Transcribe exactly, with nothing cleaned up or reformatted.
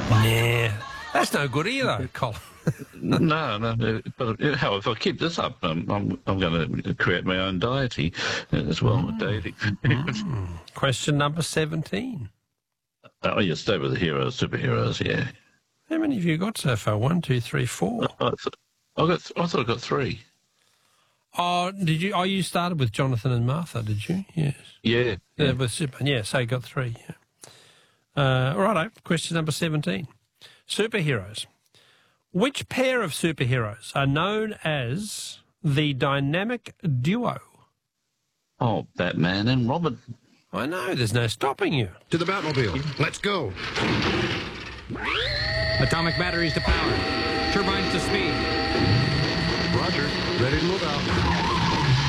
Yeah, that's no good either, Colin. no, no, but how if I keep this up, I'm I'm, I'm going to create my own deity as well. Mm. Deity. mm. Question number seventeen. Oh, you stay with the heroes, superheroes, yeah. How many have you got so far? One, two, three, four. I, I, got, I thought I got three. Oh, did you? Oh, you started with Jonathan and Martha, did you? Yes. Yeah. Yeah, with Superman. Yeah, so you got three. Yeah. Uh, all right, question number seventeen. Superheroes. Which pair of superheroes are known as the dynamic duo? Oh, Batman and Robin. I know, there's no stopping you. To the Batmobile. Let's go. Atomic batteries to power. Turbines to speed. Roger. Ready to move out.